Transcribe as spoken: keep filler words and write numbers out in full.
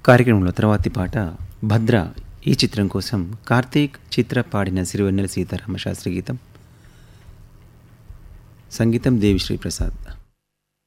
కార్యక్రమంలో తర్వాతి పాట భద్ర ఈ చిత్రం కోసం కార్తీక్ చిత్ర పాడిన సిరివెన్నెల సీతారామ శాస్త్రి గీతం, సంగీతం దేవిశ్రీ ప్రసాద్.